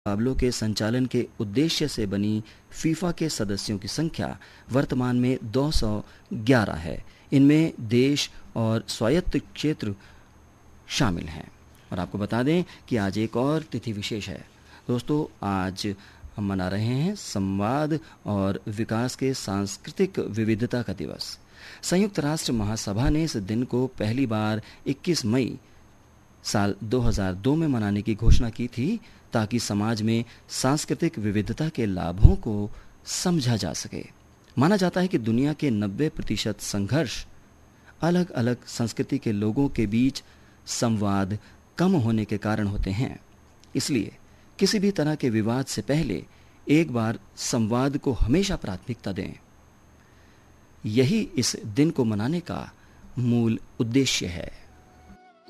मुकाबलों के संचालन के उद्देश्य से बनी फीफा के सदस्यों की संख्या वर्तमान में 211 है। इनमें देश और स्वायत्त क्षेत्र शामिल हैं। और आपको बता दें कि आज एक और तिथि विशेष है। दोस्तों, आज हम मना रहे हैं संवाद और विकास के सांस्कृतिक विविधता का दिवस। संयुक्त राष्ट्र महासभा ने इस दिन को पहली बार 21 मई साल 2002 में मनाने की घोषणा की थी, ताकि समाज में सांस्कृतिक विविधता के लाभों को समझा जा सके। माना जाता है कि दुनिया के 90% संघर्ष अलग अलग संस्कृति के लोगों के बीच संवाद कम होने के कारण होते हैं। इसलिए किसी भी तरह के विवाद से पहले एक बार संवाद को हमेशा प्राथमिकता दें। यही इस दिन को मनाने का मूल उद्देश्य है।